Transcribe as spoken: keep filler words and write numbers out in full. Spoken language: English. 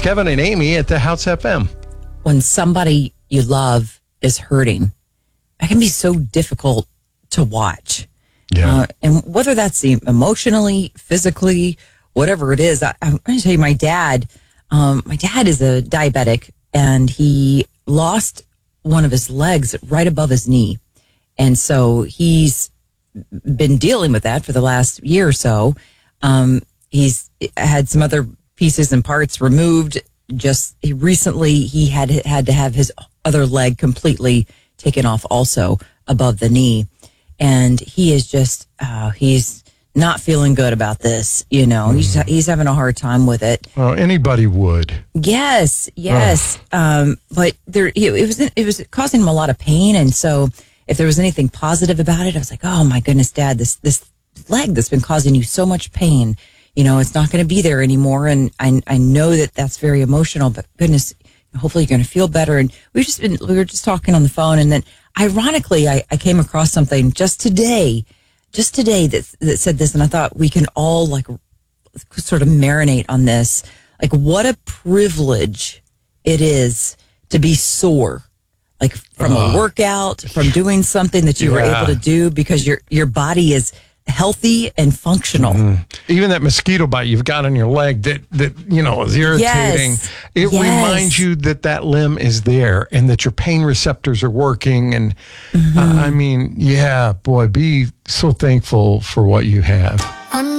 Kevin and Amy at the House F M. When somebody you love is hurting, it can be so difficult to watch. Yeah. Uh, and whether that's emotionally, physically, whatever it is, I, I'm going to tell you, my dad, um, my dad is a diabetic, and he lost one of his legs right above his knee. And so he's been dealing with that for the last year or so. Um, he's had some other pieces and parts removed. Just he recently, he had had to have his other leg completely taken off also above the knee. And he is just, uh, he's not feeling good about this. You know, mm. he's, he's having a hard time with it. Well, anybody would. Yes, yes. Oh. Um, but there, it was, it was causing him a lot of pain. And so if there was anything positive about it, I was like, oh my goodness, Dad, this, this leg that's been causing you so much pain, you know, it's not going to be there anymore. And I, I know that that's very emotional, but goodness, hopefully you're going to feel better. And we've just been, we were just talking on the phone, and then ironically, I, I came across something just today, just today that, that said this, and I thought we can all like sort of marinate on this. Like, what a privilege it is to be sore, like from uh, a workout, from doing something that you yeah. were able to do because your your body is healthy and functional. Mm-hmm. Even that mosquito bite you've got on your leg that, that you know, is irritating. Yes. It yes. reminds you that that limb is there and that your pain receptors are working. And mm-hmm. uh, I mean, yeah, boy, be so thankful for what you have.